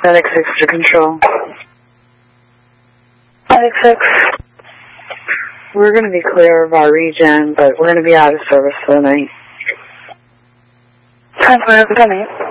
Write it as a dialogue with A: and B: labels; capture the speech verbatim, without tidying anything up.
A: Medic six to control.
B: Medic six.
A: We're going to be clear of our region, but we're going to be out of service for the night.
B: ten four, good night.